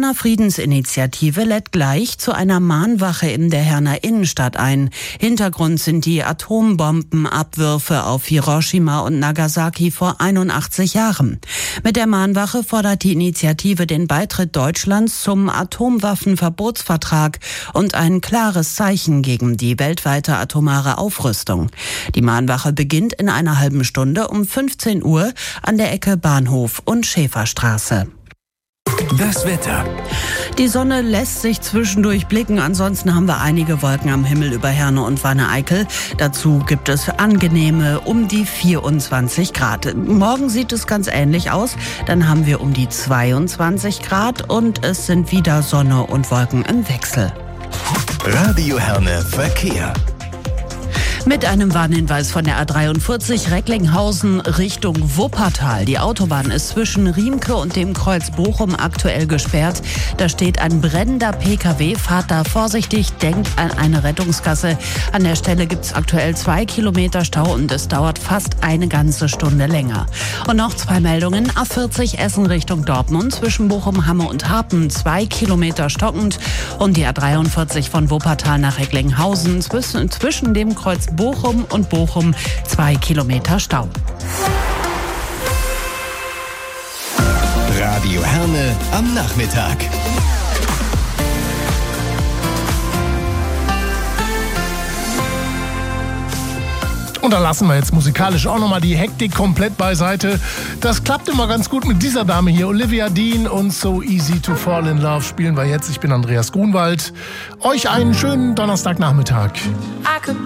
Herner Friedensinitiative lädt gleich zu einer Mahnwache in der Herner Innenstadt ein. Hintergrund sind die Atombombenabwürfe auf Hiroshima und Nagasaki vor 81 Jahren. Mit der Mahnwache fordert die Initiative den Beitritt Deutschlands zum Atomwaffenverbotsvertrag und ein klares Zeichen gegen die weltweite atomare Aufrüstung. Die Mahnwache beginnt in einer halben Stunde um 15 Uhr an der Ecke Bahnhof und Schäferstraße. Das Wetter. Die Sonne lässt sich zwischendurch blicken, ansonsten haben wir einige Wolken am Himmel über Herne und Wanne-Eickel. Dazu gibt es angenehme um die 24 Grad. Morgen sieht es ganz ähnlich aus, dann haben wir um die 22 Grad und es sind wieder Sonne und Wolken im Wechsel. Radio Herne Verkehr. Mit einem Warnhinweis von der A43 Recklinghausen Richtung Wuppertal. Die Autobahn ist zwischen Riemke und dem Kreuz Bochum aktuell gesperrt. Da steht ein brennender PKW. Fahrt da vorsichtig, denkt an eine Rettungsgasse. An der Stelle gibt es aktuell 2 Kilometer Stau und es dauert fast eine ganze Stunde länger. Und noch 2 Meldungen. A40 Essen Richtung Dortmund zwischen Bochum, Hamme und Harpen 2 Kilometer stockend. Und die A43 von Wuppertal nach Recklinghausen zwischen dem Kreuz Bochum und Bochum 2 Kilometer Stau. Radio Herne am Nachmittag. Und da lassen wir jetzt musikalisch auch nochmal die Hektik komplett beiseite. Das klappt immer ganz gut mit dieser Dame hier. Olivia Dean und So Easy to Fall in Love spielen wir jetzt. Ich bin Andreas Grunwald. Euch einen schönen Donnerstagnachmittag. I could